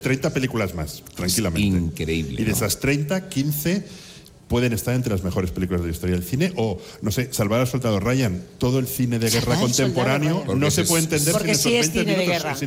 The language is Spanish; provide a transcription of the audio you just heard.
30 películas más, tranquilamente. Increíble. Y de esas 30, 15 pueden estar entre las mejores películas de la historia del cine. O, no sé, Salvar al soldado Ryan. Todo el cine de guerra contemporáneo no se puede entender porque sin sí esos es 20 cine de minutos. guerra.